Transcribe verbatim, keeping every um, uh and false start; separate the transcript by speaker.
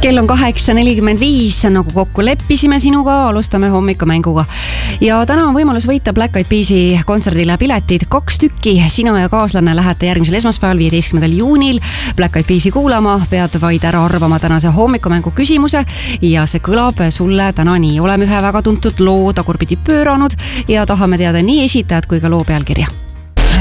Speaker 1: Kell on kaheksa nelikümmend viis, nagu kokku leppisime sinuga, alustame hommikumänguga. Ja täna on võimalus võita Black Eyed Peasi kontserdile piletid kaks tükki. Sina ja kaaslane lähete järgmisel esmaspäeval viieteistkümnendal juunil Black Eyed Peasi kuulama. Pead vaid ära arvama tänase hommikumängu küsimuse ja see kõlab sulle täna nii. Oleme ühe väga tuntud loo tagurpidi pööranud ja tahame teada nii esitajad kui ka loo pealkirja.